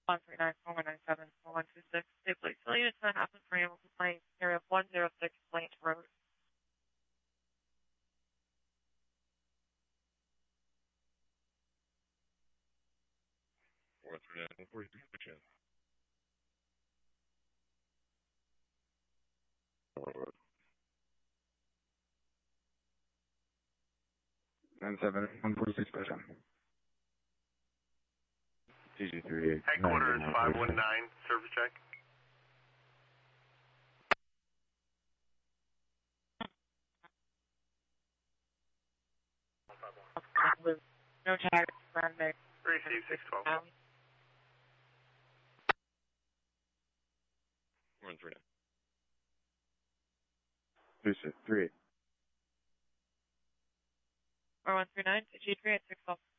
139-4197, 4126. Hey, please, tell you it's not happening for animal complaint, area 106 Blanche Road. What's your name? 46%. What? 97-146%. TG38. Headquarters 519, service check. No tires, ground bay. Receive 612. 139. 38. 4139, G38 612.